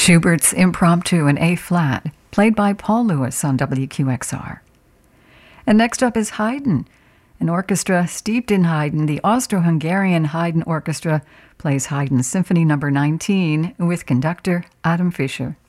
Schubert's Impromptu in A-flat, played by Paul Lewis on WQXR. And next up is Haydn. An orchestra steeped in Haydn, the Austro-Hungarian Haydn Orchestra plays Haydn's Symphony No. 19 with conductor Adam Fischer.